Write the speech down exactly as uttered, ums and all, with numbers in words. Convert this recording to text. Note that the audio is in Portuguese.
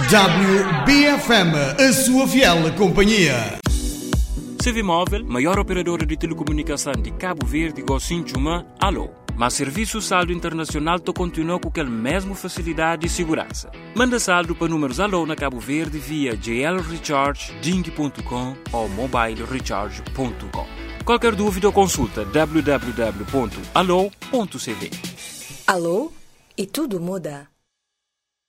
W B F M, a sua fiel companhia. Civimóvel, maior operadora de telecomunicação de Cabo Verde, Gocinchuma, alô. Mas serviço saldo internacional to continua com aquela mesma facilidade e segurança. Manda saldo para números alô na Cabo Verde via j l recharge ding ponto com ou mobile recharge ponto com. Qualquer dúvida ou consulta w w w ponto alô ponto c v. Alô? E tudo muda.